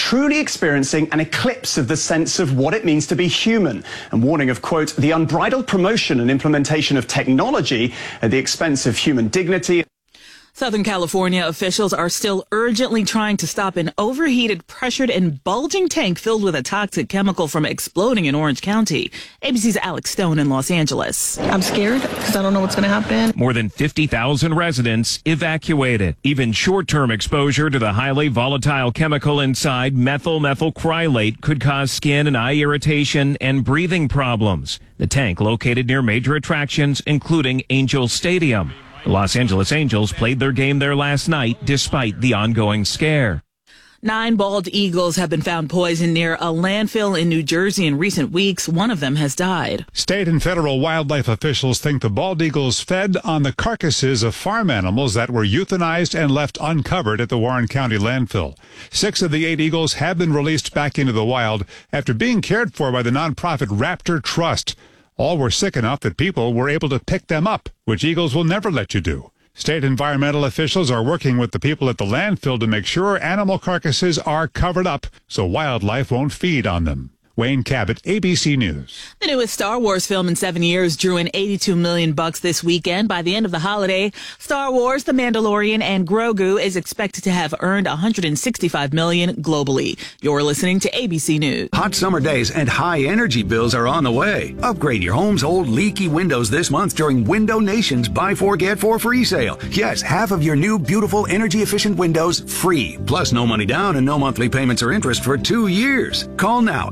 truly experiencing an eclipse of the sense of what it means to be human, and warning of, quote, the unbridled promotion and implementation of technology at the expense of human dignity. Southern California officials are still urgently trying to stop an overheated, pressured, and bulging tank filled with a toxic chemical from exploding in Orange County. ABC's Alex Stone in Los Angeles. I'm scared because I don't know what's going to happen. More than 50,000 residents evacuated. Even short-term exposure to the highly volatile chemical inside methyl methylcrylate could cause skin and eye irritation and breathing problems. The tank located near major attractions, including Angel Stadium. The Los Angeles Angels played their game there last night despite the ongoing scare. 9 bald eagles have been found poisoned near a landfill in New Jersey in recent weeks. One of them has died. State and federal wildlife officials think the bald eagles fed on the carcasses of farm animals that were euthanized and left uncovered at the Warren County landfill. 6 of the 8 eagles have been released back into the wild after being cared for by the nonprofit Raptor Trust. All were sick enough that people were able to pick them up, which eagles will never let you do. State environmental officials are working with the people at the landfill to make sure animal carcasses are covered up so wildlife won't feed on them. Wayne Cabot, ABC News. The newest Star Wars film in 7 years drew in $82 million this weekend. By the end of the holiday, Star Wars, The Mandalorian, and Grogu is expected to have earned $165 million globally. You're listening to ABC News. Hot summer days and high energy bills are on the way. Upgrade your home's old leaky windows this month during Window Nation's Buy 4 Get 4 free sale. Yes, half of your new beautiful energy efficient windows free. Plus no money down and no monthly payments or interest for 2 years. Call now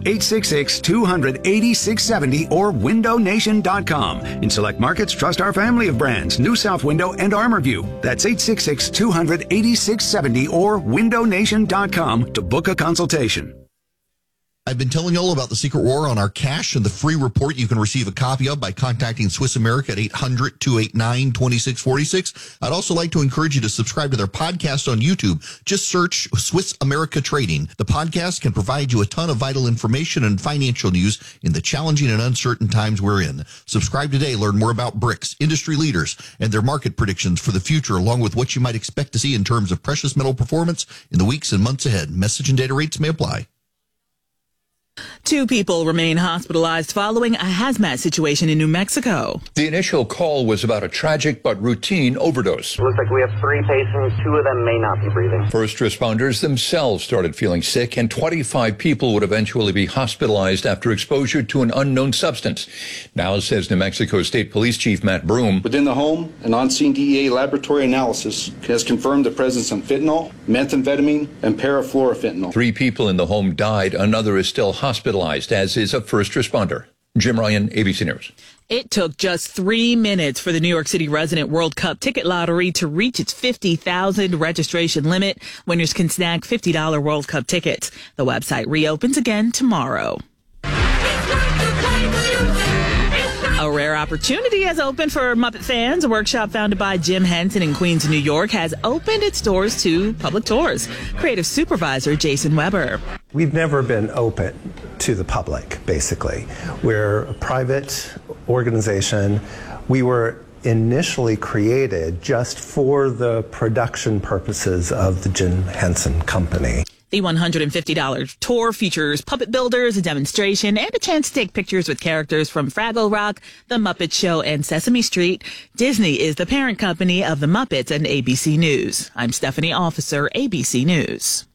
866-200-8670 or windownation.com. In select markets, trust our family of brands, New South Window and ArmorView. That's 866-200-8670 or windownation.com to book a consultation. I've been telling you all about the Secret War on our cash and the free report you can receive a copy of by contacting Swiss America at 800-289-2646. I'd also like to encourage you to subscribe to their podcast on YouTube. Just search Swiss America Trading. The podcast can provide you a ton of vital information and financial news in the challenging and uncertain times we're in. Subscribe today. Learn more about BRICS, industry leaders, and their market predictions for the future, along with what you might expect to see in terms of precious metal performance in the weeks and months ahead. Message and data rates may apply. 2 people remain hospitalized following a hazmat situation in New Mexico. The initial call was about a tragic but routine overdose. Looks like we have 3 patients. 2 of them may not be breathing. First responders themselves started feeling sick, and 25 people would eventually be hospitalized after exposure to an unknown substance. Now, says New Mexico State Police Chief Matt Broom. Within the home, an on-scene DEA laboratory analysis has confirmed the presence of fentanyl, methamphetamine, and parafluorofentanyl. 3 people in the home died. Another is still hospitalized, as is a first responder. Jim Ryan, ABC News. It took just 3 minutes for the New York City Resident World Cup ticket lottery to reach its 50,000 registration limit. Winners can snag $50 World Cup tickets. The website reopens again tomorrow. A rare opportunity has opened for Muppet fans. A workshop founded by Jim Henson in Queens, New York, has opened its doors to public tours. Creative supervisor Jason Weber. We've never been open to the public, basically. We're a private organization. We were initially created just for the production purposes of the Jim Henson Company. The $150 tour features puppet builders, a demonstration, and a chance to take pictures with characters from Fraggle Rock, The Muppet Show, and Sesame Street. Disney is the parent company of The Muppets and ABC News. I'm Stephanie Officer, ABC News.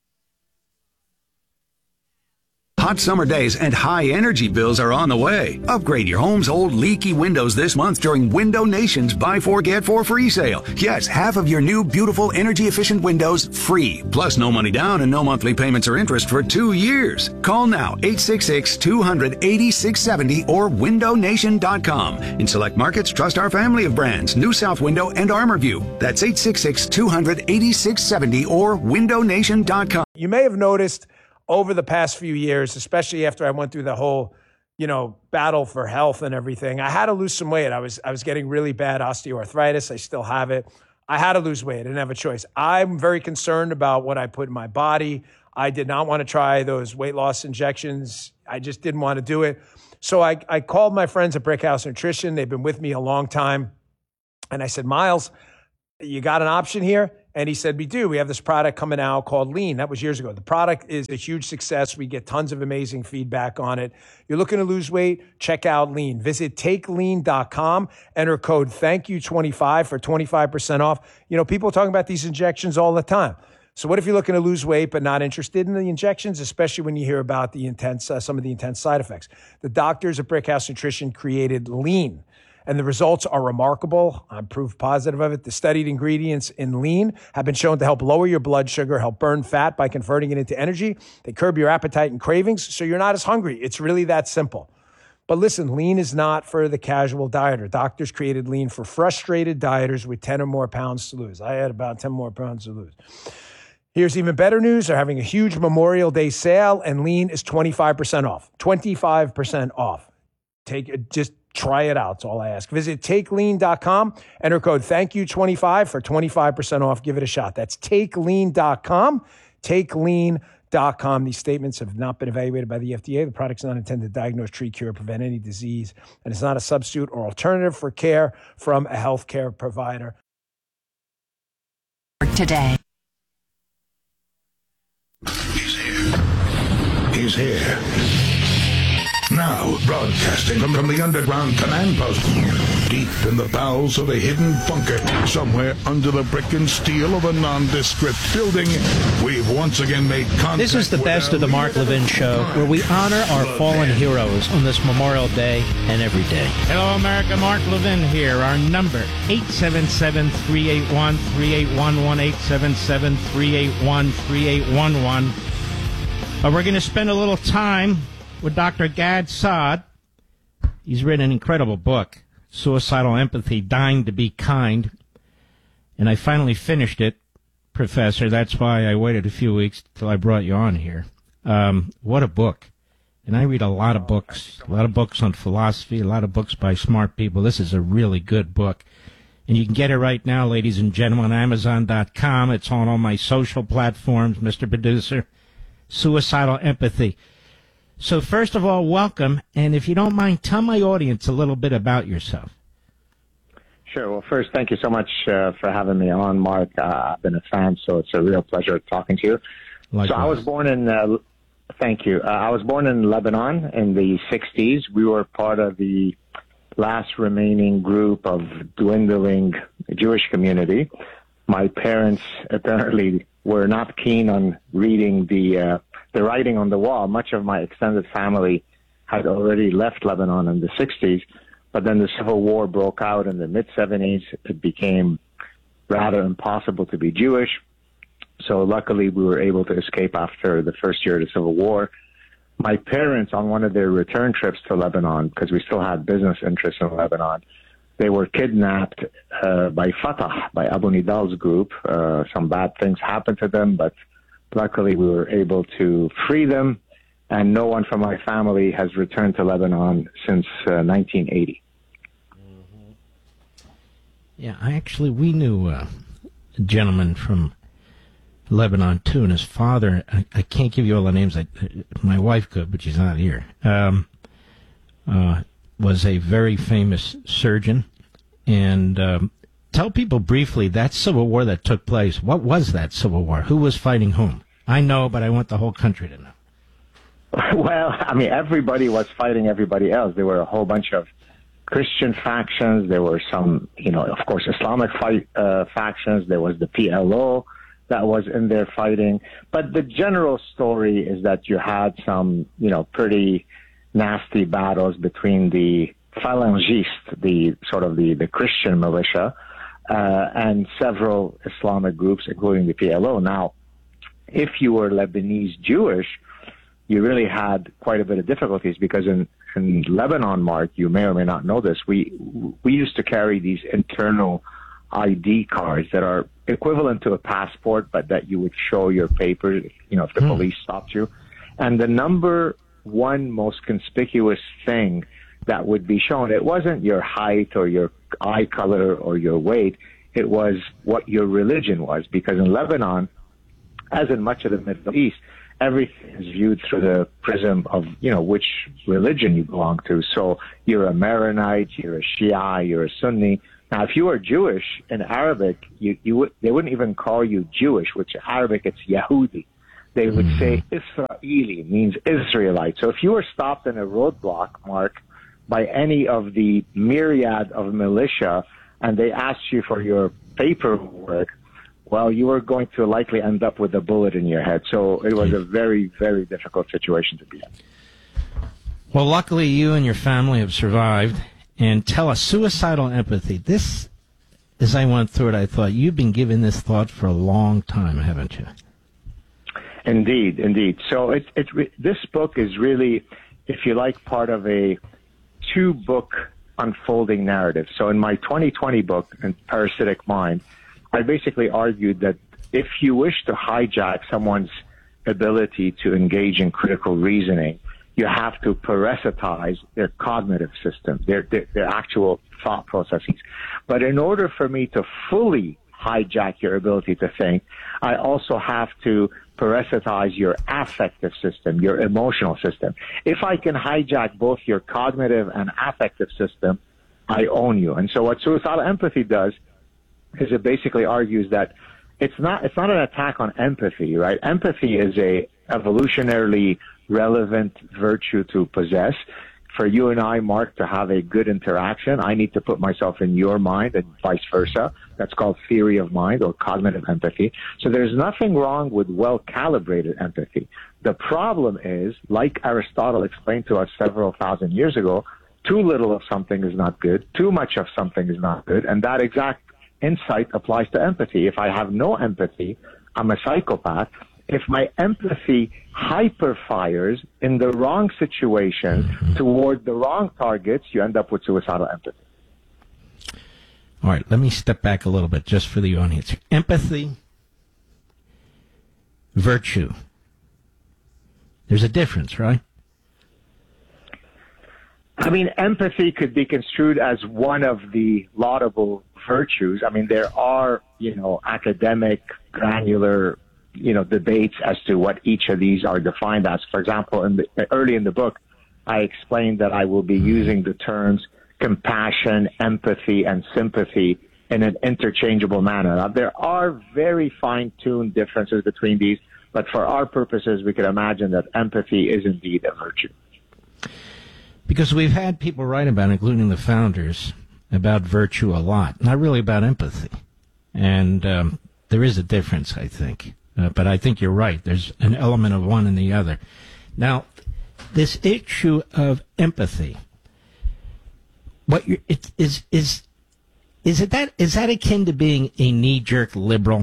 Hot summer days and high energy bills are on the way. Upgrade your home's old leaky windows this month during Window Nation's Buy 4 Get 4 free sale. Yes, half of your new beautiful energy efficient windows free. Plus no money down and no monthly payments or interest for 2 years. Call now 866-200-8670 or windownation.com. In select markets, trust our family of brands, New South Window and ArmorView. That's 866-200-8670 or windownation.com. You may have noticed over the past few years, especially after I went through the whole, battle for health and everything, I had to lose some weight. I was getting really bad osteoarthritis. I still have it. I had to lose weight. I didn't have a choice. I'm very concerned about what I put in my body. I did not want to try those weight loss injections. I just didn't want to do it. So I called my friends at Brickhouse Nutrition. They've been with me a long time. And I said, Miles, you got an option here? And he said, we do. We have this product coming out called Lean. That was years ago. The product is a huge success. We get tons of amazing feedback on it. You're looking to lose weight? Check out Lean. Visit takelean.com. Enter code THANKYOU25 for 25% off. You know, people are talking about these injections all the time. So what if you're looking to lose weight but not interested in the injections, especially when you hear about the intense, some of the intense side effects? The doctors at Brickhouse Nutrition created Lean, and the results are remarkable. I'm proof positive of it. The studied ingredients in Lean have been shown to help lower your blood sugar, help burn fat by converting it into energy. They curb your appetite and cravings, so you're not as hungry. It's really that simple. But listen, Lean is not for the casual dieter. Doctors created Lean for frustrated dieters with 10 or more pounds to lose. I had about 10 more pounds to lose. Here's even better news. They're having a huge Memorial Day sale, and Lean is 25% off. 25% off. Just try it out. That's all I ask. Visit takelean.com. Enter code THANKYOU25 for 25% off. Give it a shot. That's takelean.com. Takelean.com. These statements have not been evaluated by the FDA. The product's not intended to diagnose, treat, cure, or prevent any disease, and it's not a substitute or alternative for care from a healthcare provider. Today. He's here. Now, broadcasting from the underground command post, deep in the bowels of a hidden bunker, somewhere under the brick and steel of a nondescript building, we've once again made contact. This is the best of the Mark Levin Show, where we honor our fallen heroes on this Memorial Day and every day. Hello, America. Mark Levin here. Our number, 877-381-3811, 877-381-3811. We're going to spend a little time with Dr. Gad Saad. He's written an incredible book, Suicidal Empathy, Dying to Be Kind. And I finally finished it, Professor. That's why I waited a few weeks till I brought you on here. What a book. And I read a lot of books on philosophy, a lot of books by smart people. This is a really good book. And you can get it right now, ladies and gentlemen, on Amazon.com. It's on all my social platforms, Mr. Producer. Suicidal Empathy. So first of all, welcome, and if you don't mind, tell my audience a little bit about yourself. Sure. Well, first, thank you so much for having me on, Mark. I've been a fan, so it's a real pleasure talking to you. Likewise. So I was born in, thank you. I was born in Lebanon in the 60s. We were part of the last remaining group of dwindling Jewish community. My parents apparently were not keen on reading the writing on the wall. Much of my extended family had already left Lebanon in the 60s, but then the Civil War broke out in the mid-70s. It became rather impossible to be Jewish. So luckily we were able to escape after the first year of the Civil War. My parents, on one of their return trips to Lebanon, because we still had business interests in Lebanon, they were kidnapped by Fatah, by Abu Nidal's group. Some bad things happened to them, but luckily we were able to free them, and no one from my family has returned to Lebanon since 1980. Mm-hmm. Yeah, we knew a gentleman from Lebanon, too, and his father, I can't give you all the names. My wife could, but she's not here. Was a very famous surgeon. And tell people briefly, that Civil War that took place, what was that Civil War? Who was fighting whom? I know, but I want the whole country to know. Well, I mean, everybody was fighting everybody else. There were a whole bunch of Christian factions. There were some, of course, Islamic factions. There was the PLO that was in there fighting. But the general story is that you had some, pretty nasty battles between the Phalangistes, the Christian militia, and several Islamic groups, including the PLO. Now, if you were Lebanese Jewish, you really had quite a bit of difficulties because in Lebanon, Mark, you may or may not know this, we used to carry these internal ID cards that are equivalent to a passport, but that you would show your papers, if the police stopped you. And the number one most conspicuous thing that would be shown, it wasn't your height or your eye color or your weight, it was what your religion was. Because in Lebanon, as in much of the Middle East, everything is viewed through the prism of, which religion you belong to. So you're a Maronite, you're a Shia, you're a Sunni. Now, if you were Jewish in Arabic, they wouldn't even call you Jewish, which in Arabic it's Yahudi. They would say Israeli, means Israelite. So if you were stopped in a roadblock, Mark, by any of the myriad of militia, and they asked you for your paperwork, well, you were going to likely end up with a bullet in your head. So it was a very, very difficult situation to be in. Well, luckily you and your family have survived. And tell us, suicidal empathy. This, as I went through it, I thought you've been giving this thought for a long time, haven't you? Indeed, indeed. So this book is really, if you like, part of a two-book unfolding narrative. So in my 2020 book, Parasitic Mind, I basically argued that if you wish to hijack someone's ability to engage in critical reasoning, you have to parasitize their cognitive system, their actual thought processes. But in order for me to fully hijack your ability to think, I also have to parasitize your affective system, your emotional system. If I can hijack both your cognitive and affective system, I own you. And so what suicidal empathy does is it basically argues that it's not an attack on empathy, right? Empathy is a evolutionarily relevant virtue to possess. For you and I, Mark, to have a good interaction, I need to put myself in your mind and vice versa. That's called theory of mind or cognitive empathy. So there's nothing wrong with well-calibrated empathy. The problem is, like Aristotle explained to us several thousand years ago, too little of something is not good, too much of something is not good, and that exact insight applies to empathy. If I have no empathy, I'm a psychopath. If my empathy hyperfires in the wrong situation toward the wrong targets, you end up with suicidal empathy. All right, let me step back a little bit just for the audience. Empathy, virtue. There's a difference, right? I mean, empathy could be construed as one of the laudable virtues. I mean, there are, academic, granular, debates as to what each of these are defined as. For example, early in the book, I explained that I will be using the terms compassion, empathy, and sympathy in an interchangeable manner. Now, there are very fine-tuned differences between these, but for our purposes, we can imagine that empathy is indeed a virtue. Because we've had people write about, including the founders, about virtue a lot, not really about empathy. And there is a difference, I think. But I think you're right. There's an element of one and the other. Now, this issue of empathy, is that akin to being a knee-jerk liberal?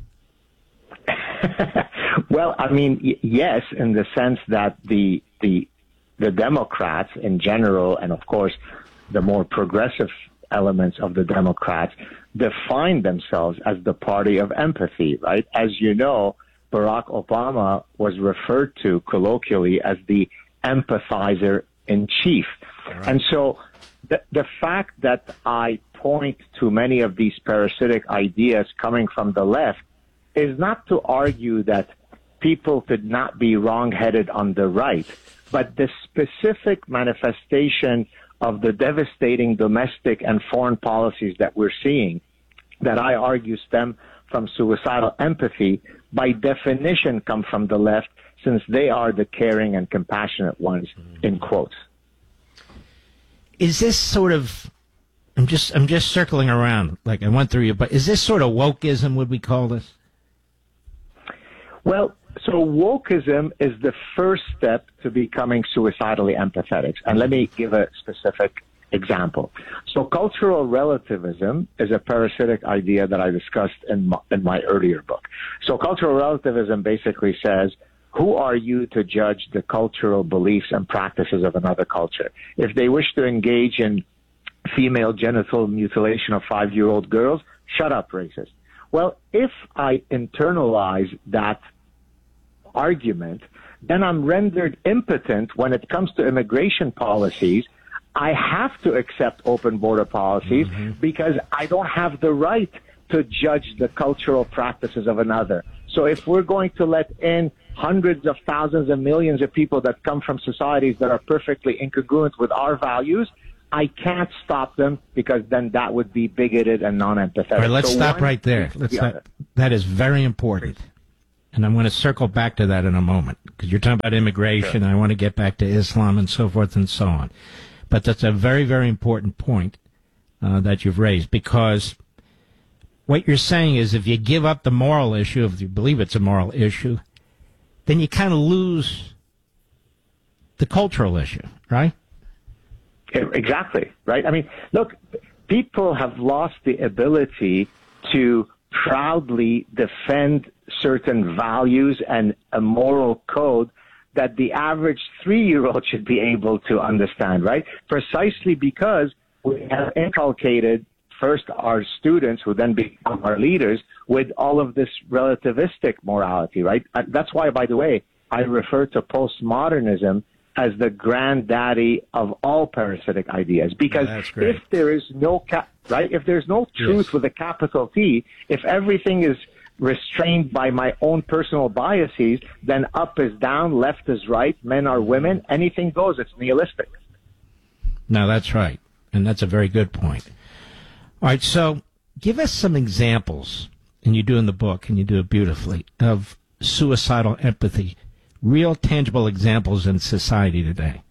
Well, I mean, yes, in the sense that the Democrats in general, and of course the more progressive elements of the Democrats, define themselves as the party of empathy, right? As you know, Barack Obama was referred to colloquially as the empathizer in chief. Right. And so the fact that I point to many of these parasitic ideas coming from the left is not to argue that people could not be wrong-headed on the right, but the specific manifestation of the devastating domestic and foreign policies that we're seeing, that I argue stem from suicidal empathy, by definition come from the left, since they are the caring and compassionate ones, in quotes. Is this sort of, I'm just circling around, like I went through you, but is this sort of wokeism, would we call this? Well, so wokeism is the first step to becoming suicidally empathetic. And let me give a specific example. So cultural relativism is a parasitic idea that I discussed in my earlier book. So cultural relativism basically says, who are you to judge the cultural beliefs and practices of another culture? If they wish to engage in female genital mutilation of 5-year-old girls, shut up, racist. Well, if I internalize that argument, then I'm rendered impotent when it comes to immigration policies. I have to accept open border policies because I don't have the right to judge the cultural practices of another. So if we're going to let in hundreds of thousands and millions of people that come from societies that are perfectly incongruent with our values, I can't stop them because then that would be bigoted and non-empathetic. All right, let's So stop one right there. leads to the other. That is very important. And I'm going to circle back to that in a moment because you're talking about immigration. I want to get back to Islam and so forth and so on. But that's a very, very important point that you've raised, because what you're saying is if you give up the moral issue, if you believe it's a moral issue, then you kind of lose the cultural issue, right? Exactly, right? I mean, look, people have lost the ability to proudly defend certain values and a moral code that the average 3-year-old should be able to understand, right? Precisely because we have inculcated first our students, who then become our leaders, with all of this relativistic morality, right? That's why, by the way, I refer to postmodernism as the granddaddy of all parasitic ideas, because if there is no if there's no truth with a capital T, if everything is restrained by my own personal biases, then up is down, left is right, men are women, anything goes. It's nihilistic. No, that's right, and that's a very good point. All right, so give us some examples, and you do in the book, and you do it beautifully, of suicidal empathy. Real tangible examples in society today.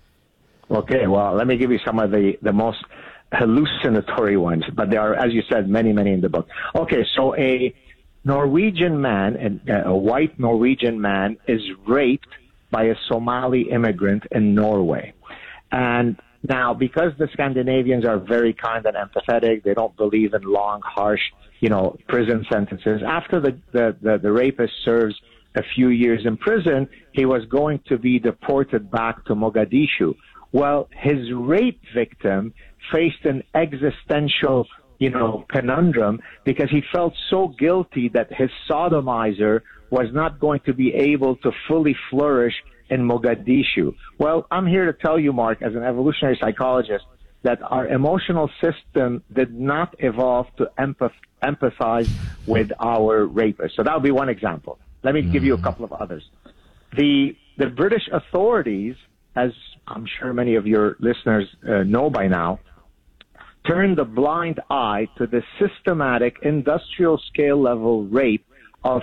Okay, well, let me give you some of the most hallucinatory ones, but there are, as you said, many, many in the book. Okay, so a Norwegian man, a white Norwegian man, is raped by a Somali immigrant in Norway. And now, because the Scandinavians are very kind and empathetic, they don't believe in long, harsh, prison sentences. After the rapist serves a few years in prison, he was going to be deported back to Mogadishu. Well, his rape victim faced an existential, conundrum, because he felt so guilty that his sodomizer was not going to be able to fully flourish in Mogadishu. Well, I'm here to tell you, Mark, as an evolutionary psychologist, that our emotional system did not evolve to empathize with our rapist. So that would be one example. Let me give you a couple of others. The British authorities, as I'm sure many of your listeners know by now, turned a blind eye to the systematic industrial scale level rape of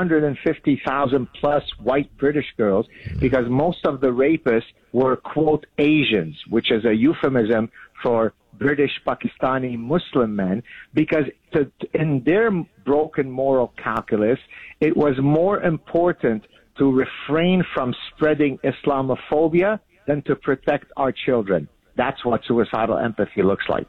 250,000 plus white British girls, because most of the rapists were, quote, Asians, which is a euphemism for British Pakistani Muslim men, because in their broken moral calculus, it was more important to refrain from spreading Islamophobia than to protect our children. That's what suicidal empathy looks like.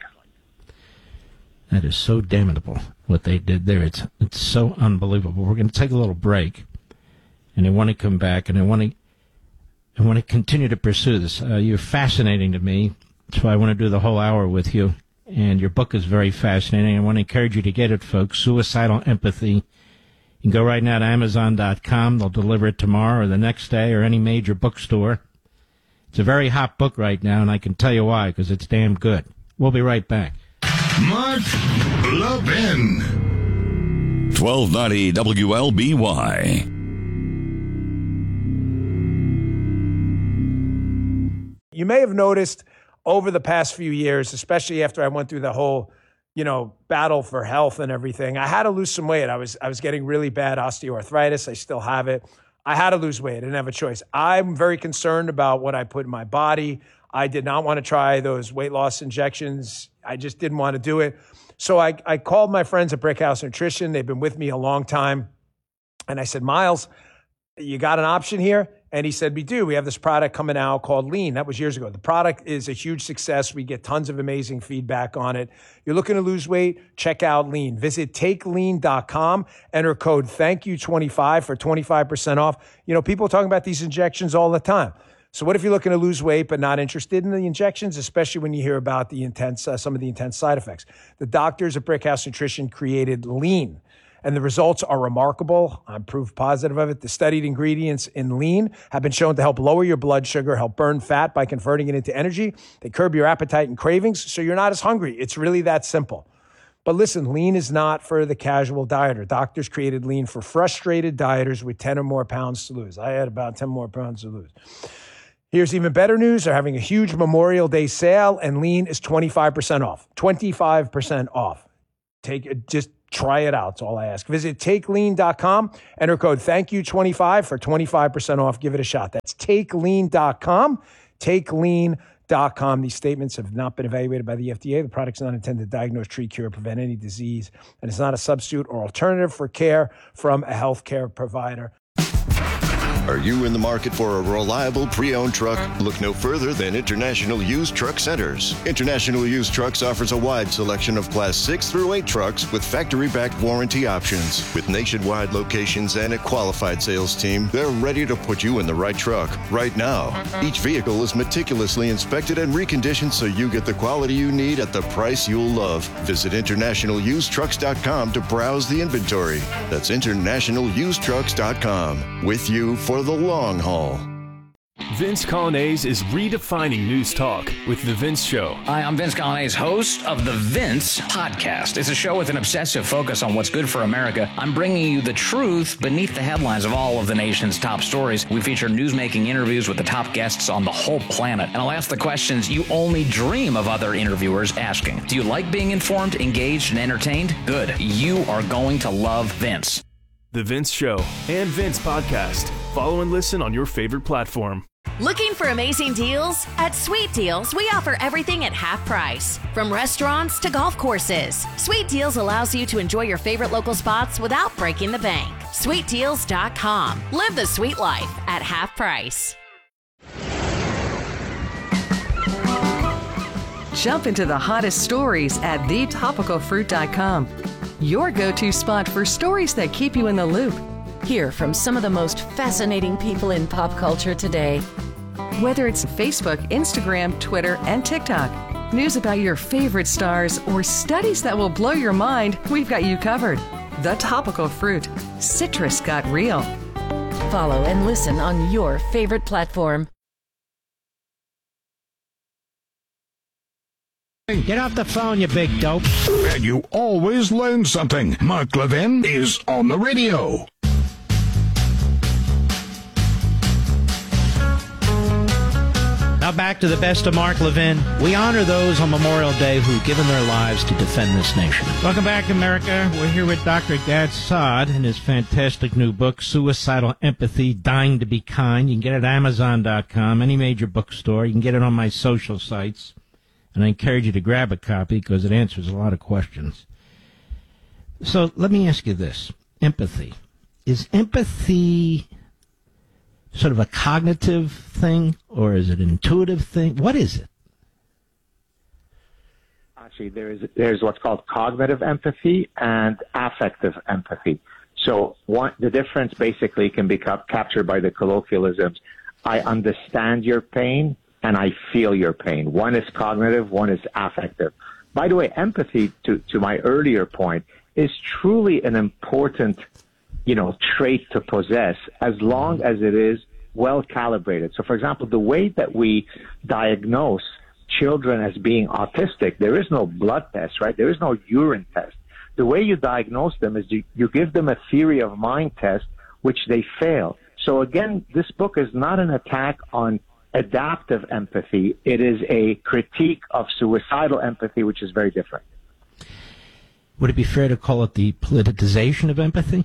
That is so damnable what they did there. It's so unbelievable. We're going to take a little break, and I want to come back, and I want to continue to pursue this. You're fascinating to me, so I want to do the whole hour with you. And your book is very fascinating. I want to encourage you to get it, folks. Suicidal Empathy. You can go right now to Amazon.com. They'll deliver it tomorrow or the next day, or any major bookstore. It's a very hot book right now, and I can tell you why, because it's damn good. We'll be right back. Mark Levin. 1290 WLBY. You may have noticed over the past few years, especially after I went through the whole, battle for health and everything, I had to lose some weight. I was getting really bad osteoarthritis. I still have it. I had to lose weight. I didn't have a choice. I'm very concerned about what I put in my body. I did not want to try those weight loss injections. I just didn't want to do it. So I called my friends at Brickhouse Nutrition. They've been with me a long time. And I said, Miles, you got an option here? And he said, we do. We have this product coming out called Lean. That was years ago. The product is a huge success. We get tons of amazing feedback on it. You're looking to lose weight? Check out Lean. Visit takelean.com. Enter code THANKYOU25 for 25% off. People are talking about these injections all the time. So what if you're looking to lose weight but not interested in the injections, especially when you hear about the intense, some of the intense side effects? The doctors at Brickhouse Nutrition created Lean, and the results are remarkable. I'm proof positive of it. The studied ingredients in Lean have been shown to help lower your blood sugar, help burn fat by converting it into energy. They curb your appetite and cravings, so you're not as hungry. It's really that simple. But listen, Lean is not for the casual dieter. Doctors created Lean for frustrated dieters with 10 or more pounds to lose. I had about 10 more pounds to lose. Here's even better news. They're having a huge Memorial Day sale, and Lean is 25% off. 25% off. Just try it out. That's all I ask. Visit takelean.com. Enter code THANKYOU25 for 25% off. Give it a shot. That's takelean.com. Takelean.com. These statements have not been evaluated by the FDA. The product's not intended to diagnose, treat, cure, prevent any disease, and it's not a substitute or alternative for care from a healthcare provider. Are you in the market for a reliable pre-owned truck? Look no further than International Used Truck Centers. International Used Trucks offers a wide selection of Class 6 through 8 trucks with factory-backed warranty options. With nationwide locations and a qualified sales team, they're ready to put you in the right truck right now. Each vehicle is meticulously inspected and reconditioned so you get the quality you need at the price you'll love. Visit InternationalUsedTrucks.com to browse the inventory. That's InternationalUsedTrucks.com. With you for the long haul. Vince Colonnese is redefining news talk with The Vince Show. Hi, I'm Vince Colonnese, host of The Vince Podcast. It's a show with an obsessive focus on what's good for America. I'm bringing you the truth beneath the headlines of all of the nation's top stories. We feature newsmaking interviews with the top guests on the whole planet. And I'll ask the questions you only dream of other interviewers asking. Do you like being informed, engaged, and entertained? Good. You are going to love Vince. The Vince Show and Vince Podcast. Follow and listen on your favorite platform. Looking for amazing deals? At Sweet Deals, we offer everything at half price. From restaurants to golf courses, Sweet Deals allows you to enjoy your favorite local spots without breaking the bank. SweetDeals.com. Live the sweet life at half price. Jump into the hottest stories at thetopicalfruit.com. Your go-to spot for stories that keep you in the loop. Hear from some of the most fascinating people in pop culture today. Whether it's Facebook, Instagram, Twitter, and TikTok, news about your favorite stars, or studies that will blow your mind, we've got you covered. The Topical Fruit. Citrus got real. Follow and listen on your favorite platform. Get off the phone, you big dope. And you always learn something. Mark Levin is on the radio. Now back to the best of Mark Levin. We honor those on Memorial Day who've given their lives to defend this nation. Welcome back, America. We're here with Dr. Gad Saad and his fantastic new book, Suicidal Empathy, Dying to Be Kind. You can get it at Amazon.com, any major bookstore. You can get it on my social sites. And I encourage you to grab a copy because it answers a lot of questions. So let me ask you this. Empathy. Is empathy sort of a cognitive thing or is it an intuitive thing? What is it? Actually, there's what's called cognitive empathy and affective empathy. So the difference basically can be captured by the colloquialisms. I understand your pain and I feel your pain. One is cognitive, one is affective. By the way, empathy, to my earlier point, is truly an important, trait to possess as long as it is well calibrated. So, for example, the way that we diagnose children as being autistic, there is no blood test, right? There is no urine test. The way you diagnose them is you give them a theory of mind test, which they fail. So again, this book is not an attack on adaptive empathy. It is a critique of suicidal empathy, which is very different. Would it be fair to call it the politicization of empathy?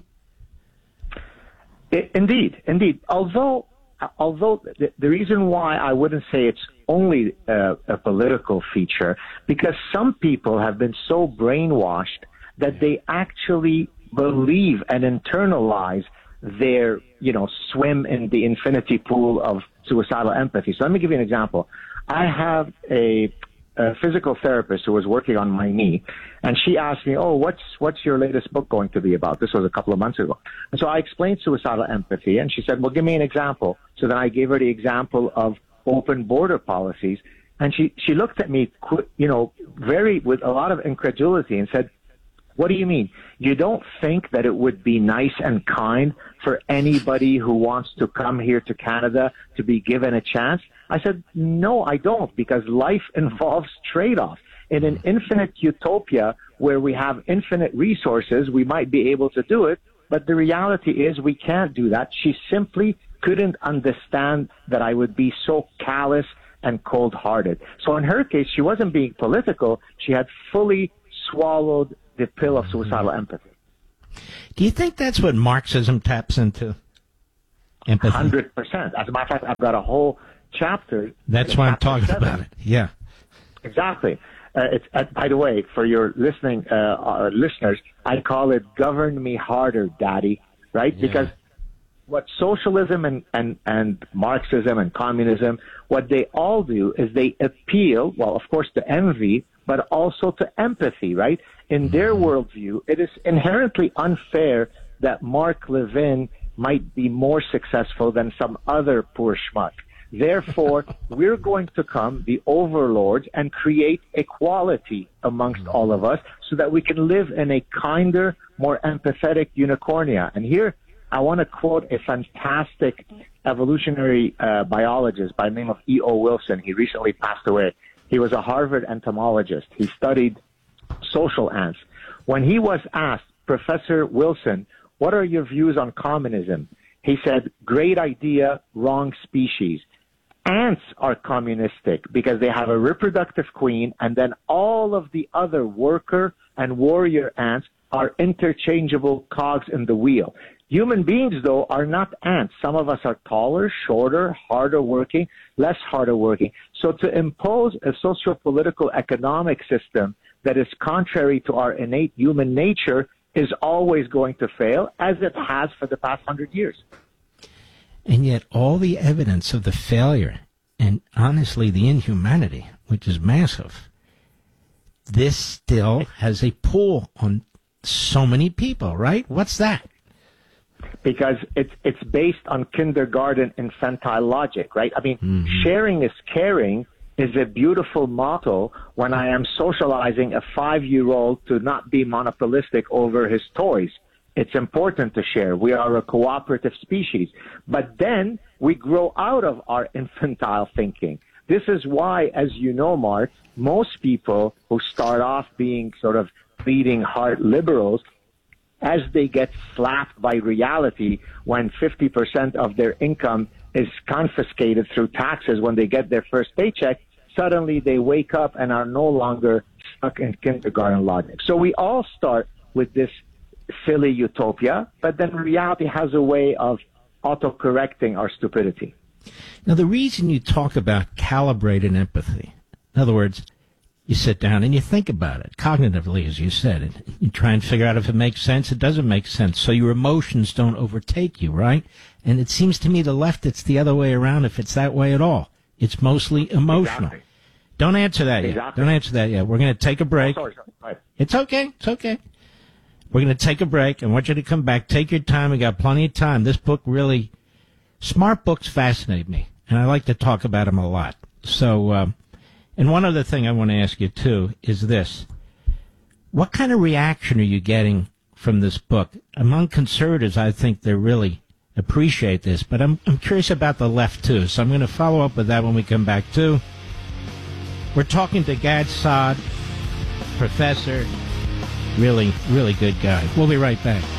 Indeed. Although the reason why I wouldn't say it's only a political feature, because some people have been so brainwashed that they actually believe and internalize their, swim in the infinity pool of suicidal empathy. So let me give you an example. I have a physical therapist who was working on my knee, and she asked me, what's your latest book going to be about? This was a couple of months ago. And so I explained suicidal empathy, and she said, well, give me an example. So then I gave her the example of open border policies, and she looked at me, with a lot of incredulity and said, what do you mean? You don't think that it would be nice and kind for anybody who wants to come here to Canada to be given a chance? I said, no, I don't, because life involves trade-offs. In an infinite utopia where we have infinite resources, we might be able to do it, but the reality is we can't do that. She simply couldn't understand that I would be so callous and cold-hearted. So in her case, she wasn't being political. She had fully swallowed the pill of suicidal empathy. Do you think that's what Marxism taps into? Empathy? 100%. As a matter of fact, I've got a whole chapter. That's why I'm talking about it. Yeah. Exactly. By the way, for your listeners, I call it "Govern Me Harder, Daddy," right? Yeah. Because what socialism and Marxism and communism, what they all do is they appeal, well, of course, to envy, but also to empathy, right? In their worldview, it is inherently unfair that Mark Levin might be more successful than some other poor schmuck. Therefore, we're going to come, the overlords, and create equality amongst all of us so that we can live in a kinder, more empathetic unicornia. And here, I want to quote a fantastic evolutionary biologist by the name of E.O. Wilson. He recently passed away. He was a Harvard entomologist. He studied social ants. When he was asked, Professor Wilson, what are your views on communism? He said, great idea, wrong species. Ants are communistic because they have a reproductive queen, and then all of the other worker and warrior ants are interchangeable cogs in the wheel. Human beings, though, are not ants. Some of us are taller, shorter, harder working, less harder working. So to impose a socio-political economic system that is contrary to our innate human nature is always going to fail, as it has for the past 100 years. And yet all the evidence of the failure and, honestly, the inhumanity, which is massive, this still has a pull on so many people, right? What's that? Because it's based on kindergarten infantile logic, right? I mean, sharing is caring is a beautiful motto when I am socializing a 5-year-old to not be monopolistic over his toys. It's important to share. We are a cooperative species. But then we grow out of our infantile thinking. This is why, as you know, Mark, most people who start off being sort of bleeding heart liberals, as they get slapped by reality when 50% of their income is confiscated through taxes when they get their first paycheck, suddenly they wake up and are no longer stuck in kindergarten logic. So we all start with this silly utopia, but then reality has a way of auto-correcting our stupidity. Now, the reason you talk about calibrated empathy, in other words, you sit down and you think about it cognitively, as you said, and you try and figure out if it makes sense, it doesn't make sense, so your emotions don't overtake you, right? And it seems to me the left, it's the other way around, if it's that way at all. It's mostly emotional. Exactly. Don't answer that yet. Exactly. Don't answer that yet. We're going to take a break. Oh, sorry. Right. It's okay. It's okay. We're going to take a break. I want you to come back. Take your time. We got plenty of time. This book really, smart books fascinate me, and I like to talk about them a lot. So, and one other thing I want to ask you, too, is this. What kind of reaction are you getting from this book? Among conservatives, I think they really appreciate this, but I'm curious about the left, too. So I'm going to follow up with that when we come back, too. We're talking to Gad Saad, professor, really, really good guy. We'll be right back.